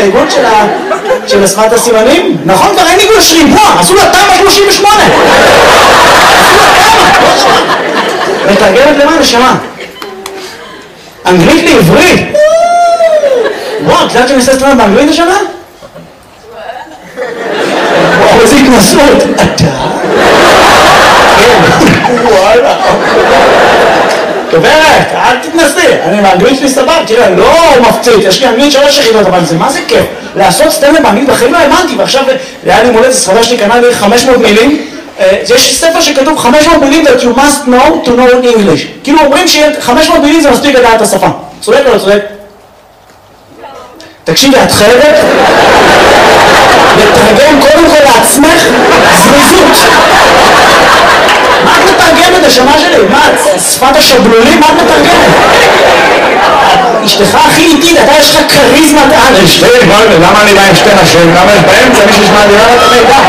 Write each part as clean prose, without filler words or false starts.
האיגוד של שפת הסימנים? נכון, כבר אין איגוד שריבוע, עשו לה תמה 38. עשו לה תמה. מתרגמת למה נשמה? אנגלית לעברית. וואו, את יודעת שאני אעשה סטרנד באנגלית השנה? וואו, איזה התנסות. אתה? כן. וואלה. גברת, אל תתנסי, אני באנגלית שלי סבב, תראה, לא מפציץ, יש לי אנגלית 3 יחידות, אבל זה מה זה כיף? לעשות סטנדאפ באנגלית בחיים לא האמנתי, ועכשיו היה לי מולדת, ספרה שלי קנה לי 500 מילים, יש ספר שכתוב 500 מילים that you must know to know English, כאילו אומרים ש500 מילים זה מספיק לדעת את השפה, צודק או לא צודק? תקשיבי, את חייבת לתרגם קודם כל לעצמך זריזות. מה את מתרגמת השמה שלי? מה, שפת השבלולים? מה את מתרגמת? אשתך הכי איטית, אתה יש לך קריזמת על. אשתי, למה אני בא עם שתי נשים? למה יש באמצע מישהו שמעדירה את המידע?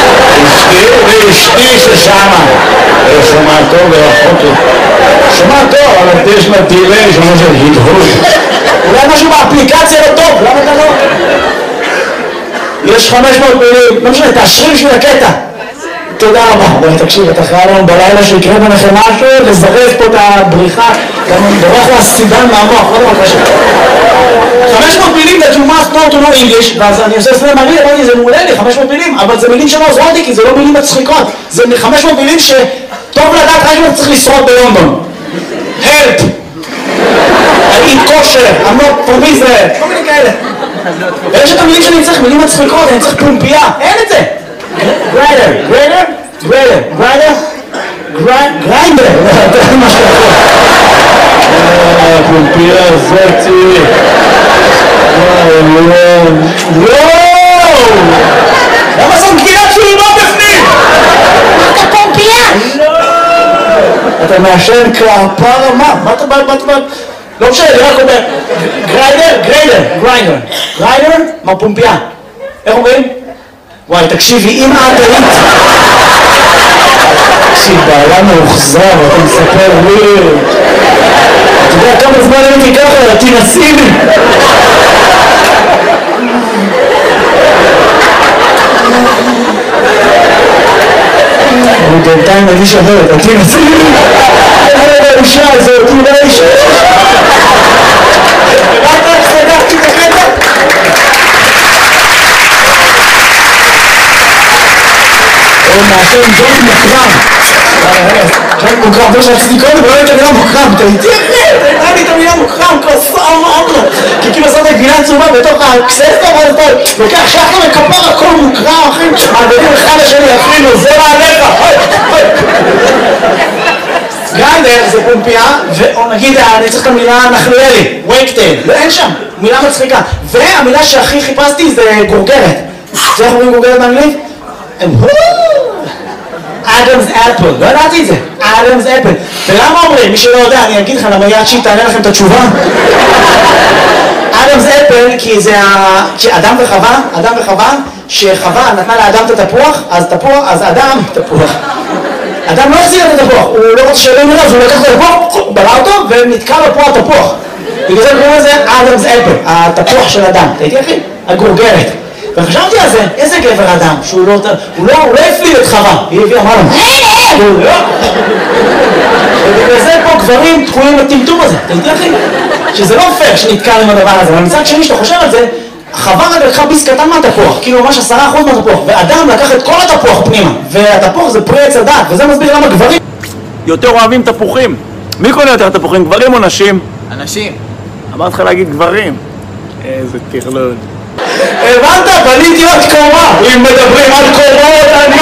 אשתי ששמה. שומע טוב ורחוק לי. שומע טוב, אבל יש לה דילי, שומע של הדהוד. אולי משהו באפליקציה לא טוב, למה אתה לא? יש 500 מילים, לא משנה, תאשרי בשביל הקטע. תודה רבה. בואי תקשיב, אתה חייב לנו בלילה שיקרה ביניכם משהו, לזרז פה את הבריחה, גם דורך לה סידן מהמוח, לא דבר קשה. 500 מילים that you must know to know English, ואז אני עושה סלם מראה, אמרתי, זה מעולה לי, 500 מילים, אבל זה מילים שלא עוזרות לי, כי זה לא מילים מצחיקות. זה 500 מילים שטוב לדעת רק אם צריך לשרוד בלונדון. help! I eat kosher, I'm not from Israel, כל מיני כאלה. ויש את המילים שאני צריך, מילים מצחיקות, אני צריך פומפייה, אין את זה. גריינדר, מה שאתה יכול. פומפייה, זרצי. וואו! למה זאת גבינת שולמה בפנים? אתה פומפייה! אתה מעשן כפרה מה? מה אתה בא? לא משנה, אני רק אומר גריינדר, מה פומפייה? איך אומרים? וואי, תקשיבי, אם את היית... תקשיב, בעלה מאוחזר, אתה מספר לי... אתה יודע כמה זמן הייתי ככה, תנסי לי! אני בינתיים מרגיש אחרת, תנסי לי! איזה האישה הזאת, אולי האישה! רק סגרתי את הקטע? מעשן ג'ון מוקרם. ג'ון מוקרם, זה שרציתי קודם, ולא הייתה מילה מוקרם. אתה איתי אחרי, אתה הייתה לי את המילה מוקרם, כוסה אמרה. כי כאילו עושה את הגבינה צהובה בתוך הקססטה, ואז אתה לוקח שחר וכפר הכל מוקרם, אחים. מעבדים אחד לשני, אפילו, זה מעליך. גריינדר זה פומפייה, או נגיד, אני צריך את המילה נחליאלי, וייקטייל, ואין שם, מילה מצחיקה. והמילה שהכי חיפשתי זה גורגרת. זה איך אומרים גורגרת באנגלית? אדמס אפל, לא ידעתי את זה, אדמס אפל. ולמה אומרים? מי שלא יודע, אני אגיד לכם, למה יד שהיא תענה לכם את התשובה. אדמס אפל, כי זה אדם וחווה, שחווה נתנה לאדם את התפוח, אז אדם, תפוח. אדם לא החזיר את התפוח, הוא לא רוצה שלא נראה, אז הוא לקח את התפוח, בלע אותו, ונתקע לו פה התפוח. בגלל זה קוראים לזה אדמס אפל, התפוח של אדם. תהייתי אחי? הגורגרת. וחשבתי על זה, איזה גבר אדם, שהוא לא הפליל את חווה, היא הביאה, אמרה לו, ובגלל זה פה גברים תקועים לטמטום הזה, תהייתי אחי? שזה לא פייר שנתקע עם הדבר הזה, אבל מצד שני שאתה חושב על זה, חווה רק לקחה ביס קטן מהתפוח, כאילו ממש 10% מהתפוח, ואדם לקח את כל התפוח פנימה, והתפוח זה פרי עץ הדעת, וזה מסביר למה גברים יותר אוהבים תפוחים. מי קונה יותר תפוחים, גברים או נשים? אנשים. אמרת לך להגיד גברים. איזה טרלול. הבנת? בניתי עוד קומה. אם מדברים על קומות, אני